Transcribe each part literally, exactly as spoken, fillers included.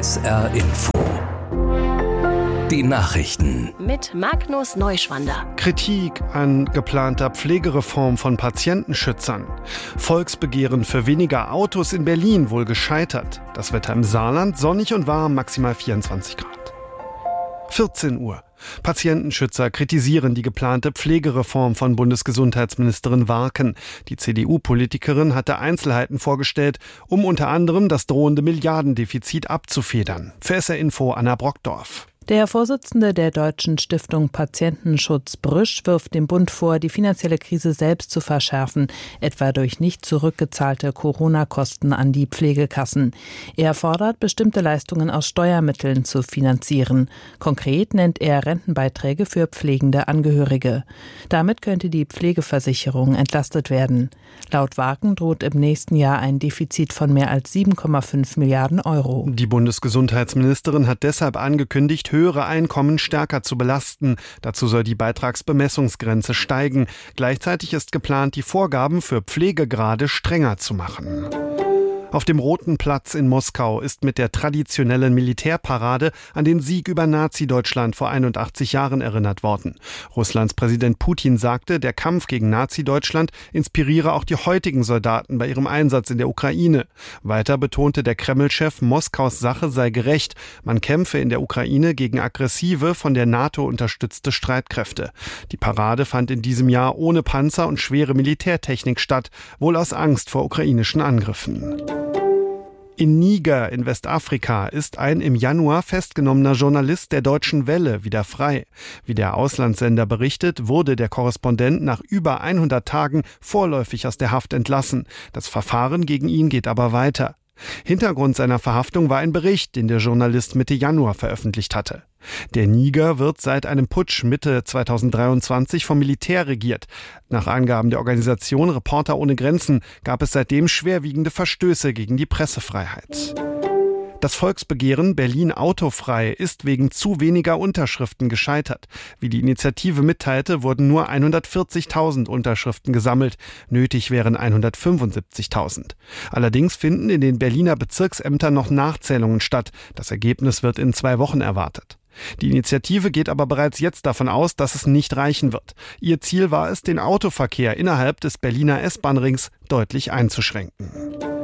S R Info. Die Nachrichten. Mit Magnus Neuschwander. Kritik an geplanter Pflegereform von Patientenschützern. Volksbegehren für weniger Autos in Berlin wohl gescheitert. Das Wetter im Saarland sonnig und warm, maximal vierundzwanzig Grad. vierzehn Uhr. Patientenschützer kritisieren die geplante Pflegereform von Bundesgesundheitsministerin Warken. Die C D U-Politikerin hatte Einzelheiten vorgestellt, um unter anderem das drohende Milliardendefizit abzufedern. Für S R Info Anna Brockdorf. Der Vorsitzende der Deutschen Stiftung Patientenschutz Brüsch wirft dem Bund vor, die finanzielle Krise selbst zu verschärfen, etwa durch nicht zurückgezahlte Corona-Kosten an die Pflegekassen. Er fordert, bestimmte Leistungen aus Steuermitteln zu finanzieren. Konkret nennt er Rentenbeiträge für pflegende Angehörige. Damit könnte die Pflegeversicherung entlastet werden. Laut Warken droht im nächsten Jahr ein Defizit von mehr als sieben Komma fünf Milliarden Euro. Die Bundesgesundheitsministerin hat deshalb angekündigt, höhere Einkommen stärker zu belasten. Dazu soll die Beitragsbemessungsgrenze steigen. Gleichzeitig ist geplant, die Vorgaben für Pflegegrade strenger zu machen. Auf dem Roten Platz in Moskau ist mit der traditionellen Militärparade an den Sieg über Nazi-Deutschland vor einundachtzig Jahren erinnert worden. Russlands Präsident Putin sagte, der Kampf gegen Nazi-Deutschland inspiriere auch die heutigen Soldaten bei ihrem Einsatz in der Ukraine. Weiter betonte der Kreml-Chef, Moskaus Sache sei gerecht. Man kämpfe in der Ukraine gegen aggressive, von der NATO unterstützte Streitkräfte. Die Parade fand in diesem Jahr ohne Panzer und schwere Militärtechnik statt, wohl aus Angst vor ukrainischen Angriffen. In Niger in Westafrika ist ein im Januar festgenommener Journalist der Deutschen Welle wieder frei. Wie der Auslandssender berichtet, wurde der Korrespondent nach über hundert Tagen vorläufig aus der Haft entlassen. Das Verfahren gegen ihn geht aber weiter. Hintergrund seiner Verhaftung war ein Bericht, den der Journalist Mitte Januar veröffentlicht hatte. Der Niger wird seit einem Putsch Mitte zweitausenddreiundzwanzig vom Militär regiert. Nach Angaben der Organisation Reporter ohne Grenzen gab es seitdem schwerwiegende Verstöße gegen die Pressefreiheit. Das Volksbegehren Berlin autofrei ist wegen zu weniger Unterschriften gescheitert. Wie die Initiative mitteilte, wurden nur hundertvierzigtausend Unterschriften gesammelt. Nötig wären hundertfünfundsiebzigtausend. Allerdings finden in den Berliner Bezirksämtern noch Nachzählungen statt. Das Ergebnis wird in zwei Wochen erwartet. Die Initiative geht aber bereits jetzt davon aus, dass es nicht reichen wird. Ihr Ziel war es, den Autoverkehr innerhalb des Berliner S-Bahn-Rings deutlich einzuschränken.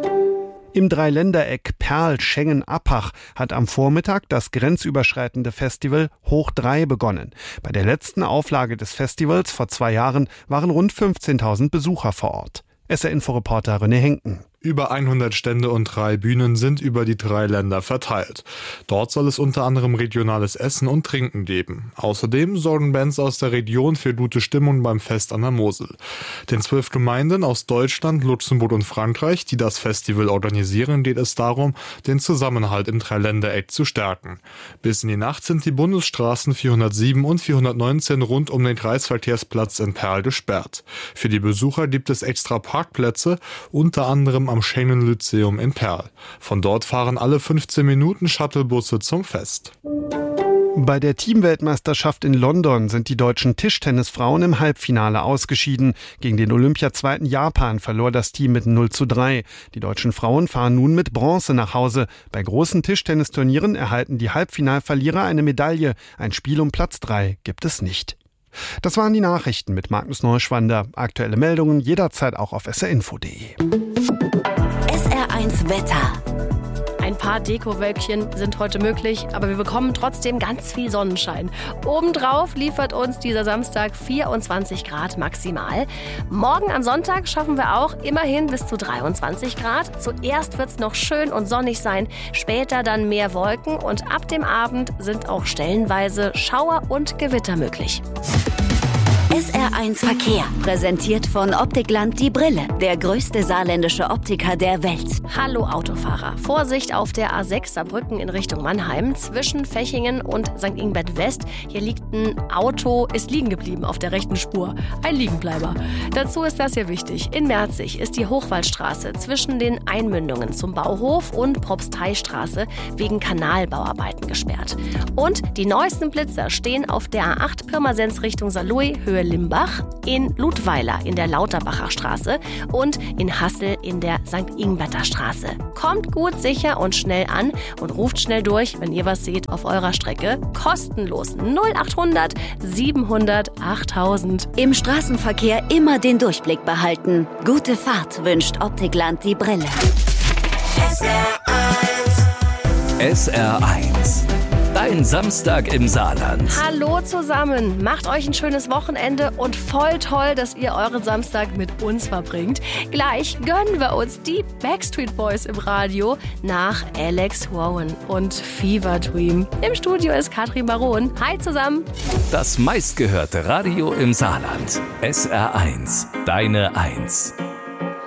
Im Dreiländereck Perl-Schengen-Appach hat am Vormittag das grenzüberschreitende Festival Hoch drei begonnen. Bei der letzten Auflage des Festivals vor zwei Jahren waren rund fünfzehntausend Besucher vor Ort. S R-Info-Reporter René Henken. Über hundert Stände und drei Bühnen sind über die drei Länder verteilt. Dort soll es unter anderem regionales Essen und Trinken geben. Außerdem sorgen Bands aus der Region für gute Stimmung beim Fest an der Mosel. Den zwölf Gemeinden aus Deutschland, Luxemburg und Frankreich, die das Festival organisieren, geht es darum, den Zusammenhalt im Dreiländereck zu stärken. Bis in die Nacht sind die Bundesstraßen vierhundertsieben und vierhundertneunzehn rund um den Kreisverkehrsplatz in Perl gesperrt. Für die Besucher gibt es extra Parkplätze, unter anderem am Schengen-Lyzeum in Perl. Von dort fahren alle fünfzehn Minuten Shuttlebusse zum Fest. Bei der Teamweltmeisterschaft in London sind die deutschen Tischtennisfrauen im Halbfinale ausgeschieden. Gegen den Olympiazweiten Japan verlor das Team mit null zu drei. Die deutschen Frauen fahren nun mit Bronze nach Hause. Bei großen Tischtennisturnieren erhalten die Halbfinalverlierer eine Medaille. Ein Spiel um Platz drei gibt es nicht. Das waren die Nachrichten mit Magnus Neuschwander. Aktuelle Meldungen jederzeit auch auf s r info punkt d e. S R eins Wetter. Ein paar Dekowölkchen sind heute möglich, aber wir bekommen trotzdem ganz viel Sonnenschein. Obendrauf liefert uns dieser Samstag vierundzwanzig Grad maximal. Morgen am Sonntag schaffen wir auch immerhin bis zu dreiundzwanzig Grad. Zuerst wird es noch schön und sonnig sein, später dann mehr Wolken und ab dem Abend sind auch stellenweise Schauer und Gewitter möglich. S R eins Verkehr, präsentiert von Optikland die Brille, der größte saarländische Optiker der Welt. Hallo Autofahrer, Vorsicht auf der A sechs Saarbrücken in Richtung Mannheim, zwischen Fechingen und Sankt Ingbert West. Hier liegt ein Auto, ist liegen geblieben auf der rechten Spur, ein Liegenbleiber. Dazu ist das hier wichtig, in Merzig ist die Hochwaldstraße zwischen den Einmündungen zum Bauhof und Propsteistraße wegen Kanalbauarbeiten gesperrt. Und die neuesten Blitzer stehen auf der A acht Pirmasens Richtung Saarlouis, Höhe Limbach, in Ludweiler in der Lauterbacher Straße und in Hassel in der Sankt Ingberter Straße. Kommt gut, sicher und schnell an und ruft schnell durch, wenn ihr was seht auf eurer Strecke. Kostenlos null acht hundert siebenhundert achttausend. Im Straßenverkehr immer den Durchblick behalten. Gute Fahrt wünscht Optikland die Brille. S R eins. Dein Samstag im Saarland. Hallo zusammen, macht euch ein schönes Wochenende und voll toll, dass ihr euren Samstag mit uns verbringt. Gleich gönnen wir uns die Backstreet Boys im Radio nach Alex Warren und Fever Dream. Im Studio ist Katrin Baron. Hi zusammen. Das meistgehörte Radio im Saarland. S R eins. Deine Eins.